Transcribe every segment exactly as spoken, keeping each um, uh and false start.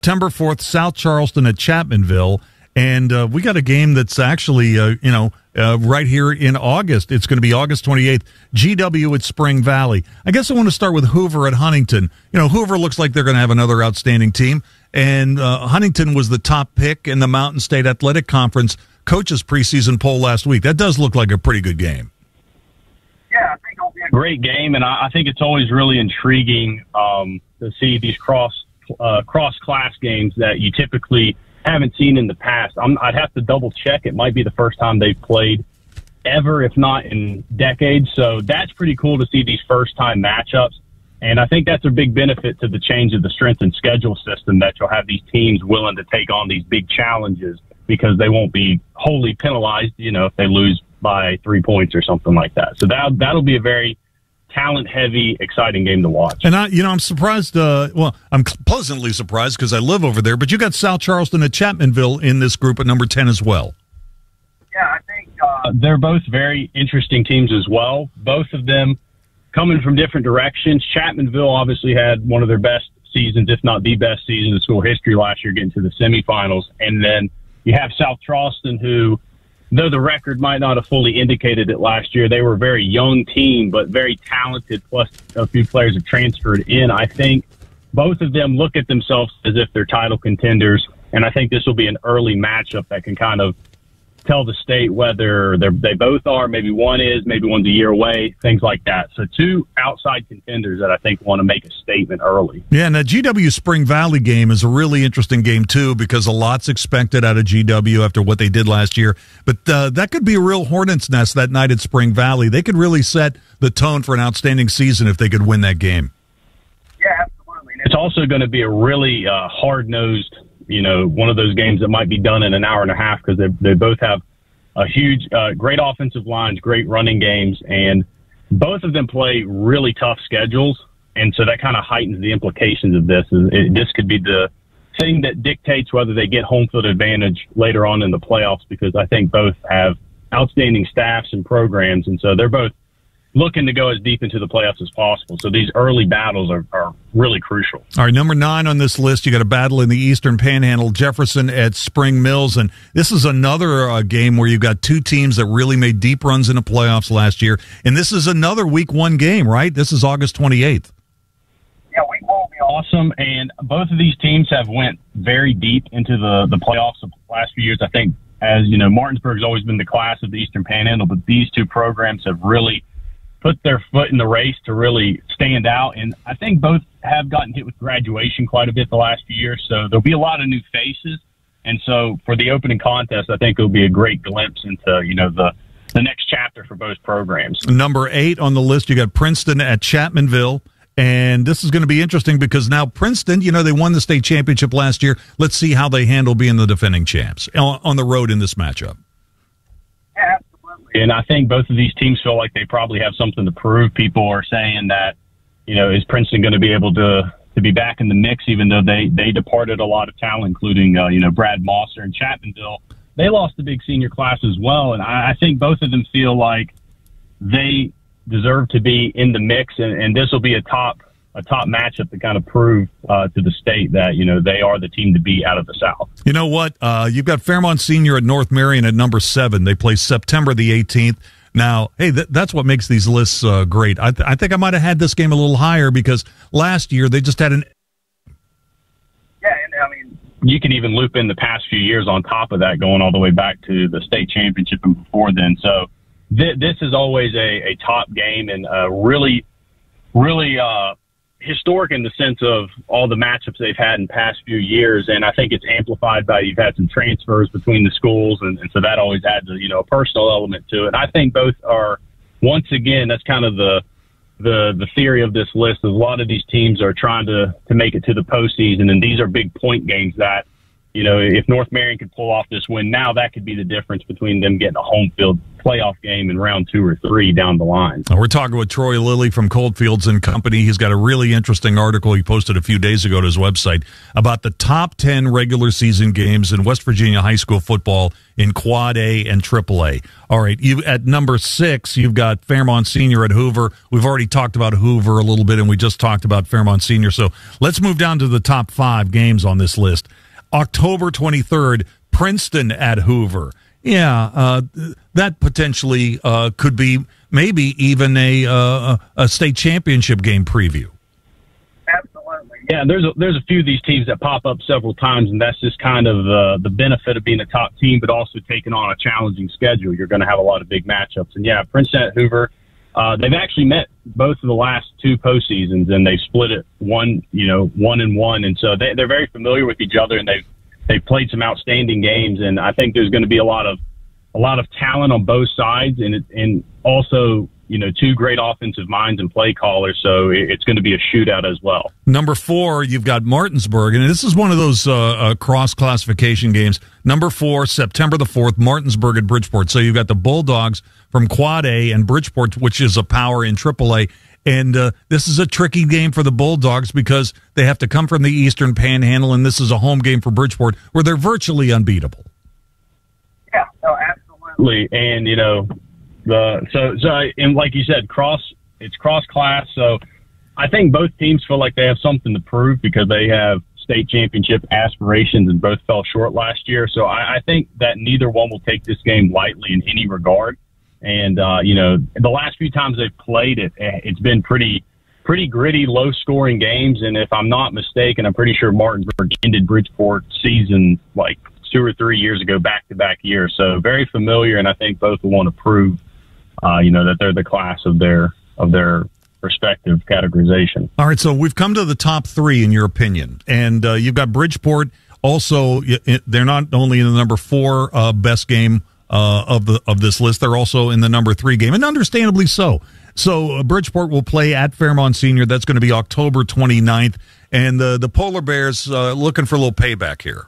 September fourth, South Charleston at Chapmanville. And uh, we got a game that's actually, uh, you know, uh, right here in August. It's going to be August twenty-eighth, G W at Spring Valley. I guess I want to start with Hoover at Huntington. You know, Hoover looks like they're going to have another outstanding team. And uh, Huntington was the top pick in the Mountain State Athletic Conference coaches preseason poll last week. That does look like a pretty good game. Yeah, I think it'll be a great game, and I, I think it's always really intriguing um, to see these cross uh, cross class games that you typically haven't seen in the past. I'm, I'd have to double check. It might be the first time they've played ever, if not in decades. So that's pretty cool to see these first time matchups. And I think that's a big benefit to the change of the strength and schedule system, that you'll have these teams willing to take on these big challenges because they won't be wholly penalized, you know, if they lose by three points or something like that. So that, that'll be a very talent-heavy, exciting game to watch. And, I, you know, I'm surprised, uh, well, I'm pleasantly surprised because I live over there, but you got South Charleston at Chapmanville in this group at number ten as well. Yeah, I think uh, they're both very interesting teams as well. Both of them coming from different directions. Chapmanville obviously had one of their best seasons, if not the best season in school history last year, getting to the semifinals. And then you have South Charleston, who, though the record might not have fully indicated it last year, they were a very young team, but very talented, plus a few players have transferred in. I think both of them look at themselves as if they're title contenders, and I think this will be an early matchup that can kind of tell the state whether they're, they both are, maybe one is, maybe one's a year away, things like that. So two outside contenders that I think want to make a statement early. Yeah, and the G W Spring Valley game is a really interesting game, too, because a lot's expected out of G W after what they did last year. But uh, that could be a real hornet's nest that night at Spring Valley. They could really set the tone for an outstanding season if they could win that game. Yeah, absolutely. It's also going to be a really uh, hard-nosed, you know, one of those games that might be done in an hour and a half because they they both have a huge, uh, great offensive lines, great running games, and both of them play really tough schedules. And so that kind of heightens the implications of this. It, this could be the thing that dictates whether they get home field advantage later on in the playoffs, because I think both have outstanding staffs and programs, and so they're both looking to go as deep into the playoffs as possible. So these early battles are, are really crucial. All right, number nine on this list, you got a battle in the Eastern Panhandle, Jefferson at Spring Mills. And this is another uh, game where you've got two teams that really made deep runs in the playoffs last year. And this is another week one game, right? This is August twenty-eighth. Yeah, week one will be awesome. And both of these teams have went very deep into the, the playoffs of the last few years. I think, as you know, Martinsburg's always been the class of the Eastern Panhandle, but these two programs have really put their foot in the race to really stand out. And I think both have gotten hit with graduation quite a bit the last few years. So there'll be a lot of new faces. And so for the opening contest, I think it'll be a great glimpse into, you know, the, the next chapter for both programs. Number eight on the list, you got Princeton at Chapmanville. And this is going to be interesting because now Princeton, you know, they won the state championship last year. Let's see how they handle being the defending champs on the road in this matchup. Yeah. And I think both of these teams feel like they probably have something to prove. People are saying that, you know, is Princeton going to be able to to be back in the mix, even though they, they departed a lot of talent, including, uh, you know, Brad Mosser and Chapmanville. They lost a big senior class as well. And I, I think both of them feel like they deserve to be in the mix. And, and this will be a top a top matchup to kind of prove uh, to the state that, you know, they are the team to beat out of the South. You know what? Uh, you've got Fairmont Senior at North Marion at number seven. They play September the eighteenth. Now, hey, th- that's what makes these lists uh, great. I, th- I think I might have had this game a little higher because last year they just had an... Yeah, and I mean, you can even loop in the past few years on top of that, going all the way back to the state championship and before then. So th- this is always a, a top game and uh, really, really... Uh, historic in the sense of all the matchups they've had in past few years. And I think it's amplified by you've had some transfers between the schools. And, and so that always adds a, you know, a personal element to it. I think both are, once again, that's kind of the, the, the theory of this list. A lot of these teams are trying to, to make it to the postseason. And these are big point games that, you know, if North Marion could pull off this win now, that could be the difference between them getting a home field playoff game in round two or three down the line. We're talking with Troy Lilly from Coldfields and Company. He's got a really interesting article he posted a few days ago to his website about the top ten regular season games in West Virginia high school football in Quad A and Triple A. All right, you at number six, you've got Fairmont Senior at Hoover. We've already talked about Hoover a little bit, and we just talked about Fairmont Senior. So let's move down to the top five games on this list. October twenty-third, Princeton at Hoover. Yeah, uh, that potentially uh, could be maybe even a uh, a state championship game preview. Absolutely. Yeah, there's a, there's a few of these teams that pop up several times, and that's just kind of uh, the benefit of being a top team, but also taking on a challenging schedule. You're going to have a lot of big matchups. And, yeah, Princeton at Hoover, uh, they've actually met both of the last two postseasons, and they've split it one, you know, one and one. And so they, they're very familiar with each other, and they've They've played some outstanding games, and I think there's going to be a lot of a lot of talent on both sides, and it, and also you know two great offensive minds and play callers. So it, it's going to be a shootout as well. Number four, you've got Martinsburg, and this is one of those uh, uh, cross classification games. Number four, September the fourth, Martinsburg at Bridgeport. So you've got the Bulldogs from Quad A and Bridgeport, which is a power in Triple A. And uh, this is a tricky game for the Bulldogs because they have to come from the Eastern Panhandle, and this is a home game for Bridgeport where they're virtually unbeatable. Yeah, no, absolutely. And, you know, the so, so and like you said, cross it's cross-class. So I think both teams feel like they have something to prove because they have state championship aspirations and both fell short last year. So I, I think that neither one will take this game lightly in any regard. And, uh, you know, the last few times they've played it, it's been pretty pretty gritty, low-scoring games. And if I'm not mistaken, I'm pretty sure Martinsburg ended Bridgeport season like two or three years ago, back-to-back years. So very familiar, and I think both will want to prove, uh, you know, that they're the class of their of their respective categorization. All right, so we've come to the top three, in your opinion. And uh, you've got Bridgeport. Also, they're not only in the number four uh, best game Uh, of the of this list, they're also in the number three game, and understandably so. So uh, Bridgeport will play at Fairmont Senior. That's going to be October twenty-ninth, and the the Polar Bears uh, looking for a little payback here.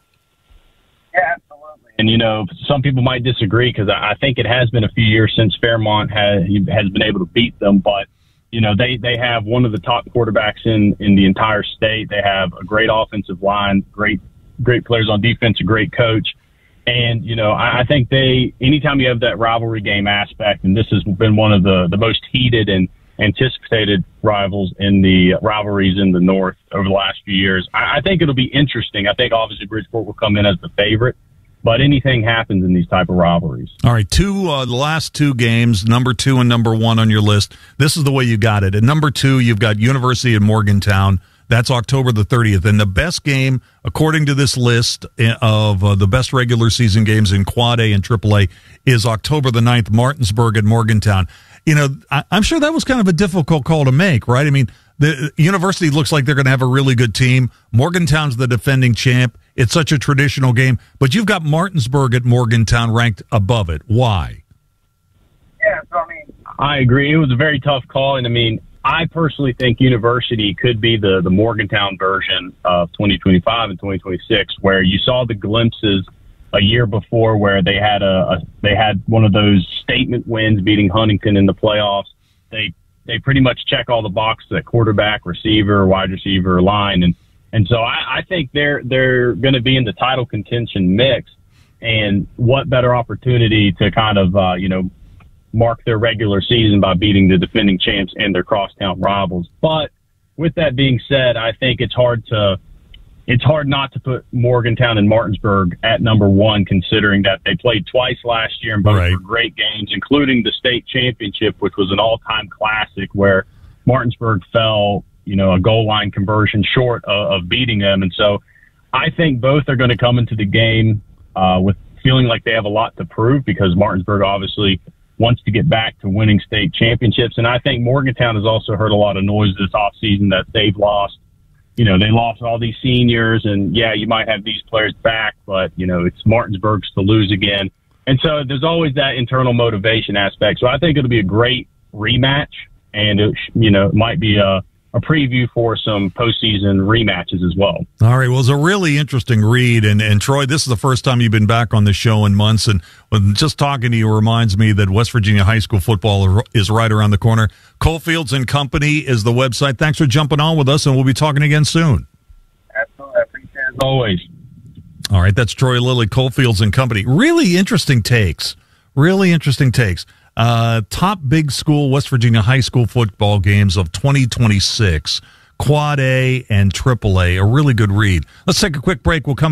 Yeah, absolutely. And you know, some people might disagree because I, I think it has been a few years since Fairmont has has been able to beat them, but you know they they have one of the top quarterbacks in in the entire state. They have a great offensive line, great great players on defense, a great coach. And, you know, I, I think they, anytime you have that rivalry game aspect, and this has been one of the, the most heated and anticipated rivals in the rivalries in the North over the last few years, I, I think it'll be interesting. I think obviously Bridgeport will come in as the favorite, but anything happens in these type of rivalries. All right, two, uh, the last two games, number two and number one on your list. This is the way you got it. At number two, you've got University of Morgantown. That's October the thirtieth. And the best game, according to this list of uh, the best regular season games in Quad A and Triple A, is October the ninth, Martinsburg at Morgantown. You know, I, I'm sure that was kind of a difficult call to make, right? I mean, the University looks like they're going to have a really good team. Morgantown's the defending champ. It's such a traditional game. But you've got Martinsburg at Morgantown ranked above it. Why? Yeah, so I mean, I agree. It was a very tough call, and I mean, I personally think University could be the, the Morgantown version of twenty twenty-five and twenty twenty-six, where you saw the glimpses a year before where they had a, a they had one of those statement wins, beating Huntington in the playoffs. They they pretty much check all the boxes at quarterback, receiver, wide receiver, line, and and so I, I think they're they're going to be in the title contention mix. And what better opportunity to kind of uh, you know. mark their regular season by beating the defending champs and their crosstown rivals. But with that being said, I think it's hard to it's hard not to put Morgantown and Martinsburg at number one, considering that they played twice last year and both right. were great games, including the state championship, which was an all-time classic where Martinsburg fell, you know, a goal line conversion short of, of beating them. And so I think both are going to come into the game uh, with feeling like they have a lot to prove, because Martinsburg obviously wants to get back to winning state championships. And I think Morgantown has also heard a lot of noise this offseason that they've lost. You know, they lost all these seniors, and yeah, you might have these players back, but, you know, it's Martinsburg's to lose again. And so there's always that internal motivation aspect. So I think it'll be a great rematch, and, it, you know, it might be a, a preview for some postseason rematches as well. All right. Well, it's a really interesting read. And, and Troy, this is the first time you've been back on the show in months. And just talking to you reminds me that West Virginia high school football is right around the corner. Coalfields and Company is the website. Thanks for jumping on with us, and we'll be talking again soon. Absolutely. I appreciate it as always. All right. That's Troy Lilly, Coalfields and Company. Really interesting takes. Really interesting takes. Uh, top big school West Virginia high school football games of twenty twenty-six, Quad A and Triple A. A really good read. Let's take a quick break. We'll come